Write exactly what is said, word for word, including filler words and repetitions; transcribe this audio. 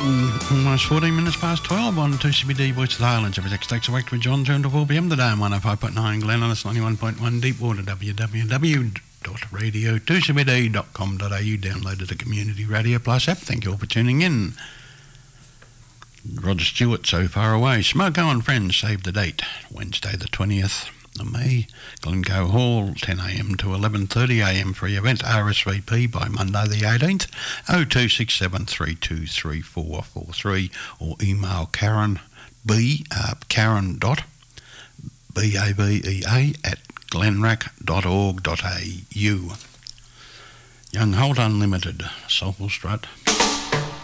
Almost fourteen minutes past twelve on two C B D Voice of the Highlands. Every six takes a wake with John, turn to four p m today on one oh five point nine Glen on ninety-one point one Deepwater, w w w dot radio two c b d dot com dot a u. Downloaded the Community Radio Plus app. Thank you all for tuning in. Roger Stewart, So Far Away. Smoke On Friends, save the date. Wednesday the twentieth of May. Glencoe Hall, ten a m to eleven thirty a m free event. R S V P by Monday the eighteenth. oh two six seven three two three four four three or email Karen B, uh, Karen dot B A B E A at glenrack dot org dot a u. Young Holt Unlimited, Soulful Strut.